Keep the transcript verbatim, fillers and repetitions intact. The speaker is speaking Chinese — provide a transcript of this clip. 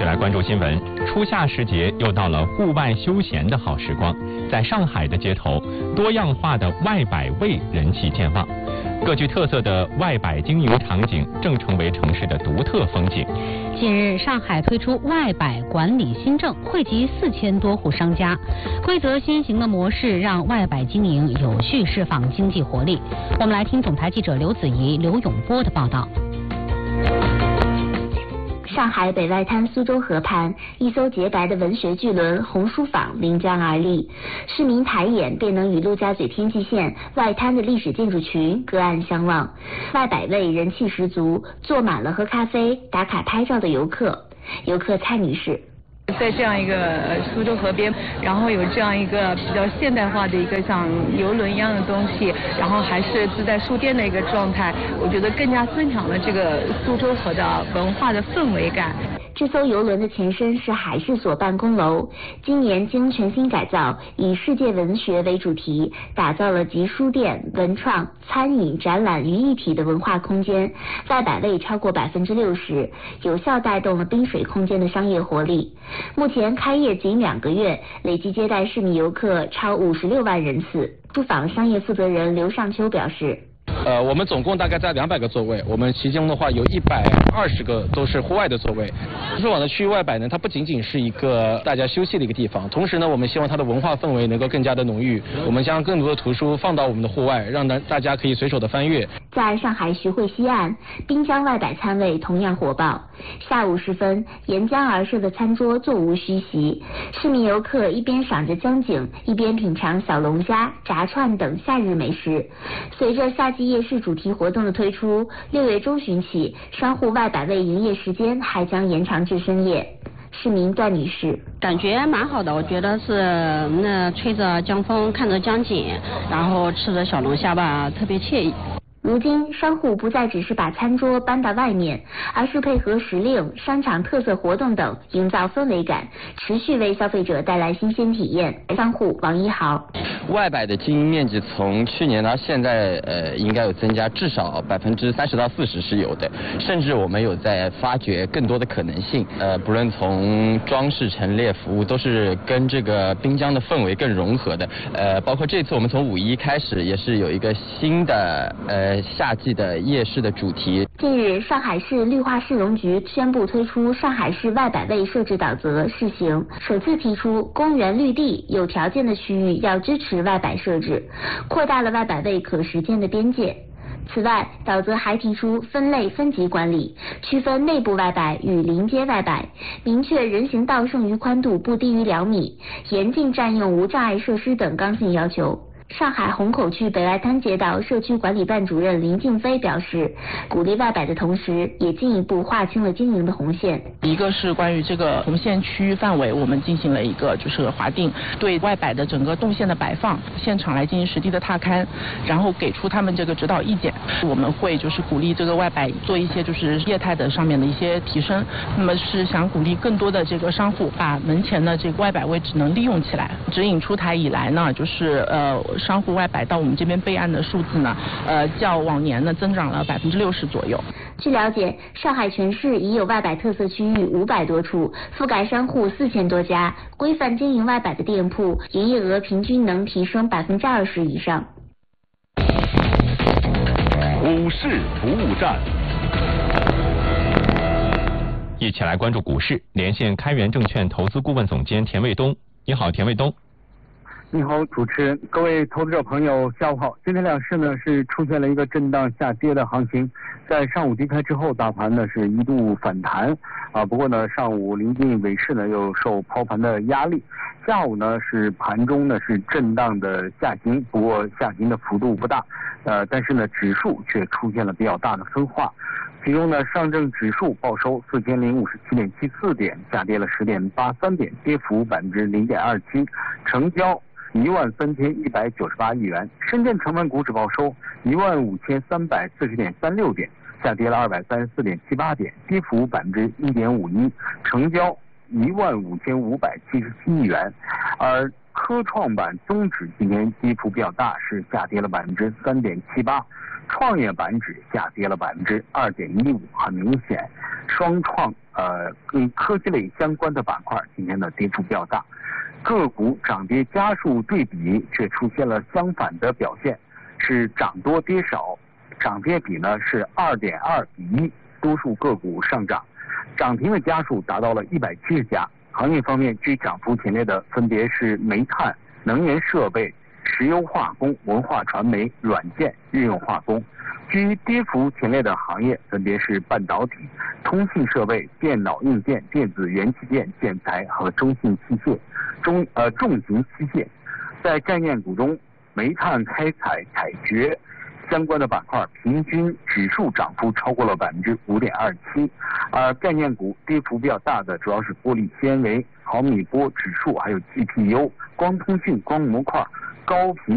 起来关注新闻。初夏时节又到了户外休闲的好时光，在上海的街头，多样化的外摆位人气健旺，各具特色的外摆经营场景正成为城市的独特风景。 近日，上海推出外摆管理新政，惠及四千多户商家。规则先行的模式让外摆经营有序释放经济活力。我们来听总台记者刘子怡、刘永波的报道。 上海北外滩苏州河畔，一艘洁白的文学巨轮红书坊临江而立，市民抬眼便能与陆家嘴天际线外滩的历史建筑群隔岸相望。外摆位人气十足，坐满了喝咖啡、打卡拍照的游客。游客蔡女士。 在这样一个苏州河边，然后有这样一个比较现代化的一个像游轮一样的东西，然后还是自带书店的一个状态，我觉得更加增强了这个苏州河的文化的氛围感。 这艘游轮的前身是海事所办公楼，今年经全新改造，以世界文学为主题，打造了集书店、文创、餐饮、展览于一体的文化空间，外摆位超过百分之六十，有效带动了滨水空间的商业活力。目前开业仅两个月，累计接待市民游客超五十六万人次。书坊商业负责人刘尚秋表示。 呃，我们总共大概在两百个座位，我们其中的话有一百二十个都是户外的座位。书坊的区域外摆呢，它不仅仅是一个大家休息的一个地方，同时呢，我们希望它的文化氛围能够更加的浓郁。我们将更多的图书放到我们的户外，让大大家可以随手的翻阅。 在上海徐汇西岸，滨江外摆餐位同样火爆。下午时分，沿江而设的餐桌座无虚席，市民游客一边赏着江景，一边品尝小龙虾、炸串等夏日美食。随着夏季夜市主题活动的推出，六月中旬起，商户外摆位营业时间还将延长至深夜。市民段女士， 感觉蛮好的，我觉得是那吹着江风，看着江景，然后吃着小龙虾吧，特别惬意。 如今，商户不再只是把餐桌搬到外面，而是配合时令、商场特色活动等，营造氛围感，持续为消费者带来新鲜体验。商户王一豪， 外摆的经营面积从去年到现在，呃，应该有增加至少百分之三十到四十是有的，甚至我们有在发掘更多的可能性。呃，不论从装饰、陈列、服务，都是跟这个滨江的氛围更融合的。呃，包括这次我们从五一开始，也是有一个新的呃。夏季的夜市的主题。 近日，上海市绿化市容局宣布推出上海市外摆位设置导则试行，首次提出公园绿地有条件的区域要支持外摆设置，扩大了外摆位可实践的边界。此外，导则还提出分类分级管理，区分内部外摆与临街外摆，明确人行道剩余宽度不低于两米，严禁占用无障碍设施等刚性要求。上海虹口区北外滩街道社区管理办主任林静飞表示，鼓励外摆的同时，也进一步划清了经营的红线。 一个是关于这个红线区域范围，我们进行了一个就是划定，对外摆的整个动线的摆放，现场来进行实地的踏勘，然后给出他们这个指导意见。我们会就是鼓励这个外摆做一些就是业态的上面的一些提升，那么是想鼓励更多的这个商户把门前的这个外摆位置能利用起来。指引出台以来呢，就是呃。商户外摆到我们这边备案的数字呢，呃，较往年呢增长了百分之六十左右。 据了解，上海全市已有外摆特色区域五百多处，覆盖商户四千多家，规范经营外摆的店铺，营业额平均能提升百分之二十以上。 股市服务站， 一起来关注股市，连线开源证券投资顾问总监田卫东。你好，田卫东。 你好，主持人，各位投资者朋友，下午好。今天两市呢是出现了一个震荡下跌的行情，在上午低开之后，大盘呢是一度反弹啊，不过呢上午临近尾市呢又受抛盘的压力，下午呢是盘中呢是震荡的下行，不过下行的幅度不大，呃，但是呢指数却出现了比较大的分化。其中呢，上证指数报收四千零五十七点七四点，下跌了十点八三点，跌幅百分之零点二七，成交一万三千一百九十八亿元。深圳成分股指报收一万五千三百四十点三六点，下跌了二百三十四点七八点，跌幅百分之一点五一，成交一万五千五百七十七亿元。而科创板综指今天跌幅比较大，是下跌了百分之三点七八。 创业板指下跌了百分之二点一五，很明显，双创呃跟科技类相关的板块今天的跌幅比较大，个股涨跌家数对比却出现了相反的表现，是涨多跌少，涨跌比呢是二点二比一，多数个股上涨，涨停的家数达到了一百七十家。行业方面，居涨幅前列的分别是煤炭、能源设备、石油化工、文化传媒、软件、日用化工。居跌幅前列的行业分别是半导体、通信设备、电脑硬件、电子元器件、建材和中性器械、中呃重型机械。在概念股中，煤炭开采采掘相关的板块平均指数涨幅超过了百分之五点二七，而概念股跌幅比较大的主要是玻璃纤维、毫米波指数，还有 G P U、光通讯、光模块、高频